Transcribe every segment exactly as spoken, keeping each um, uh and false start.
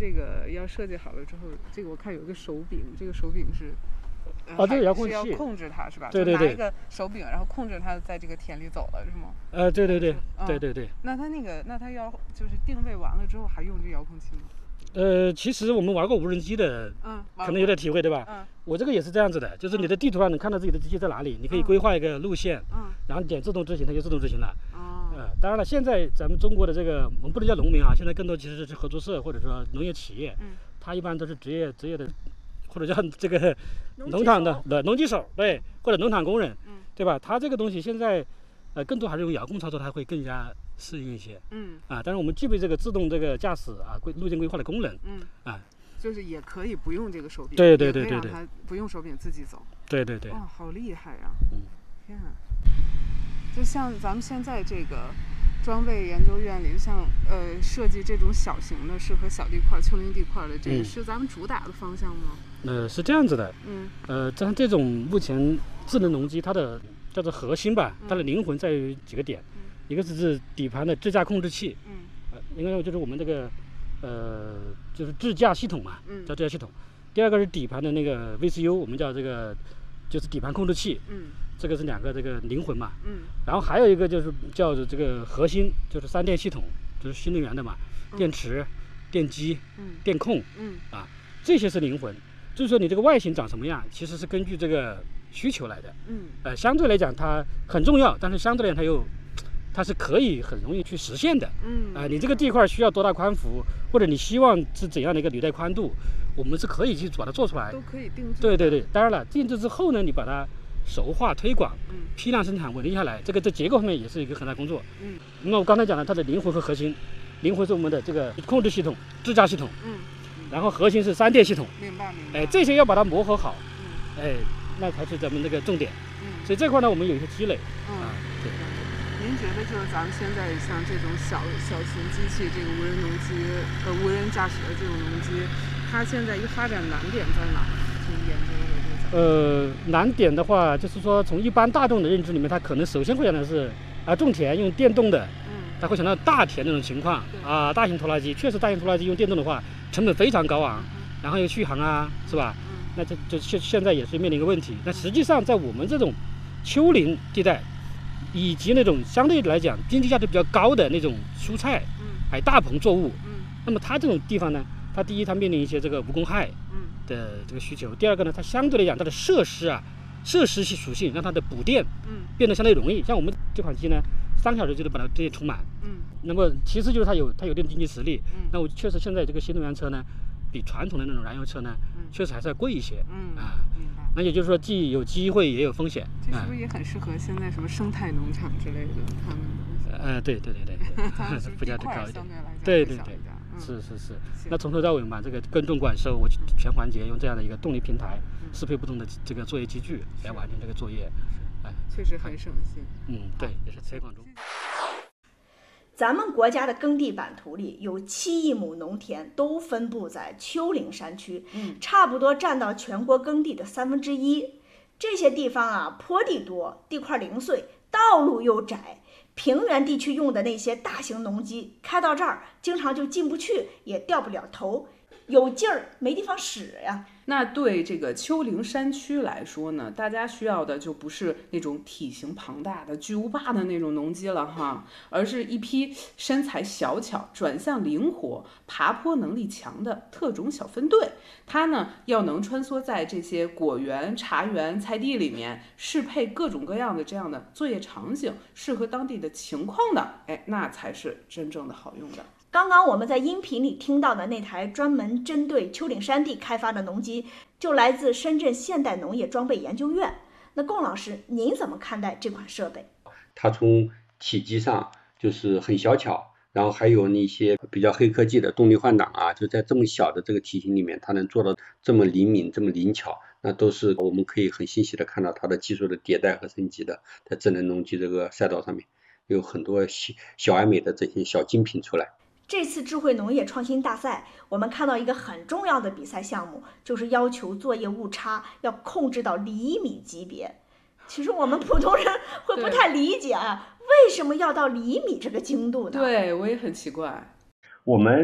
这个要设计好了之后，这个我看有一个手柄，这个手柄是。 哦，这个遥控器是要控制它是吧？ 对对对， 拿一个手柄，然后控制它在这个田里走了是吗？ 呃，对对对，嗯、对对对。 那它那个，那它要就是定位完了之后还用这遥控器吗？ 呃，其实我们玩过无人机的， 嗯， 可能有点体会，对吧？ 嗯， 我这个也是这样子的，就是你的地图上能看到自己的机器在哪里，你可以规划一个路线， 嗯， 然后点自动执行，它就自动执行了。 哦， 呃，当然了，现在咱们中国的这个，我们不能叫农民啊，现在更多其实是合作社或者说农业企业， 嗯， 它一般都是职业职业的。或者叫这个农场的的农机手，对，或者农场工人， 嗯， 对吧？它这个东西现在，呃，更多还是用遥控操作，它会更加适应一些， 嗯， 啊，但是我们具备这个自动这个驾驶啊，规路径规划的功能， 嗯， 啊， 就是也可以不用这个手柄， 对对对对对， 它不用手柄自己走， 对对对， 哇、哦，好厉害呀、啊！ 嗯， 天啊，就像咱们现在这个。装备研究院里，像呃设计这种小型的适合小地块、丘陵地块的，这个、嗯、是咱们主打的方向吗？ 呃，是这样子的， 嗯， 呃，像这种目前智能农机，它的叫做核心吧，它的灵魂在于几个点， 嗯、 一个是底盘的智驾控制器， 嗯， 呃，应该就是我们这个呃就是智驾系统嘛， 嗯， 叫智驾系统。第二个是底盘的那个 V C U， 我们叫这个就是底盘控制器， 嗯。 这个是两个这个灵魂嘛， 嗯， 然后还有一个就是叫做这个核心，就是三电系统，就是新能源的嘛， 嗯、 电池、电机、 嗯、 电控， 嗯啊，这些是灵魂。就是说你这个外形长什么样，其实是根据这个需求来的， 嗯， 呃，相对来讲它很重要，但是相对来讲它又它是可以很容易去实现的， 嗯， 啊、呃，你这个地块需要多大宽幅，或者你希望是怎样的一个履带宽度，我们是可以去把它做出来， 都可以定制。 对对对，当然了，定制之后呢，你把它熟化推广， 嗯， 批量生产稳定下来，这个在结构方面也是一个很大工作。 嗯， 那么我刚才讲了它的灵魂和核心，灵魂是我们的这个控制系统、智驾系统， 嗯， 然后核心是三电系统。 明白明白。 哎，这些要把它磨合好， 嗯， 哎，那才是咱们这个重点。 嗯， 所以这块呢，我们有一些积累。 嗯， 啊，对。 您觉得就是咱们现在像这种小小型机器，这个无人农机和无人驾驶的这种农机，它现在一个发展难点在哪儿？从研究的这个。 呃，难点的话，就是说从一般大众的认知里面，它可能首先会想的是啊，种田用电动的， 嗯， 他会想到大田那种情况啊，大型拖拉机，确实大型拖拉机用电动的话，成本非常高昂， 嗯、 然后又续航啊，是吧？ 嗯， 那这这现现在也是面临一个问题。那实际上在我们这种丘陵地带，以及那种相对来讲经济价值比较高的那种蔬菜， 嗯， 还大棚作物， 嗯， 那么它这种地方呢，它第一它面临一些这个无公害的这个需求，第二个呢，它相对来讲它的设施啊，设施系属性让它的补电， 嗯， 变得相对容易。像我们这款机呢，三个小时就能把它这些充满， 嗯， 那么其次就是它有它有这种经济实力， 嗯， 那我确实现在这个新能源车呢，比传统的那种燃油车呢， 嗯， 确实还是要贵一些， 嗯啊， 明白。 那也就是说，既有机会也有风险。 这是不是也很适合现在什么生态农场之类的？他们呃，对对对对对，附加值高一点。对对对， 嗯、 是是是。那从头到尾嘛，这个耕种管收，我全环节用这样的一个动力平台， 嗯、 适配不同的这个作业机具来完成这个作业。 哎，确实很省心。 嗯，对，也是推广中。 咱们国家的耕地版图里有七亿亩农田都分布在丘陵山区， 嗯， 差不多占到全国耕地的三分之一。这些地方啊，坡地多，地块零碎，道路又窄，平原地区用的那些大型农机开到这儿，经常就进不去，也掉不了头，有劲儿没地方使呀。 那对这个丘陵山区来说呢，大家需要的就不是那种体型庞大的巨无霸的那种农机了哈，而是一批身材小巧、转向灵活、爬坡能力强的特种小分队。它呢要能穿梭在这些果园、茶园、菜地里面，适配各种各样的这样的作业场景，适合当地的情况的，哎，那才是真正的好用的。 刚刚我们在音频里听到的那台专门针对丘陵山地开发的农机，就来自深圳现代农业装备研究院。那龚老师，您怎么看待这款设备？ 它从体积上就是很小巧，然后还有那些比较黑科技的动力换挡啊，就在这么小的这个体型里面，它能做到这么灵敏、这么灵巧，那都是我们可以很欣喜的看到它的技术的迭代和升级的。在智能农机这个赛道上面，有很多小小而美的这些小精品出来。 这次智慧农业创新大赛，我们看到一个很重要的比赛项目，就是要求作业误差要控制到厘米级别。其实我们普通人会不太理解啊，为什么要到厘米这个精度呢？ 对，我也很奇怪。 我们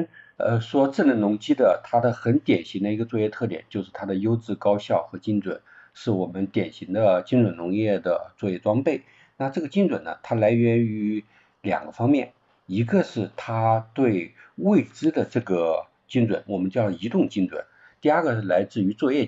呃，说智能农机的它的很典型的一个作业特点就是它的优质、高效和精准，是我们典型的精准农业的作业装备。那这个精准呢，它来源于两个方面，一个是它对未知的这个精准，我们叫移动精准；第二个是来自于作业